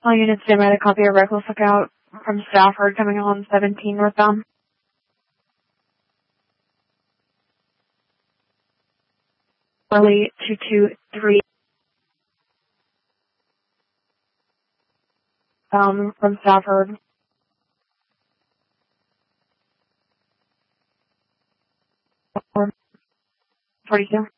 All units stand by to copy a reckless lookout from Stafford coming on 17 northbound. Early 223 from Stafford. 42.